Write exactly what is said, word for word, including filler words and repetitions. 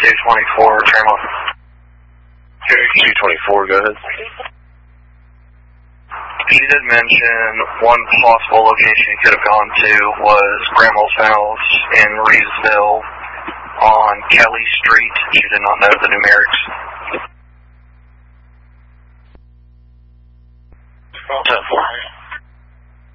two twenty-four, Tremont. two twenty-four, go ahead. She did mention one possible location he could have gone to was Grandma's house in Reedsville on Kelly Street. She did not know the numerics.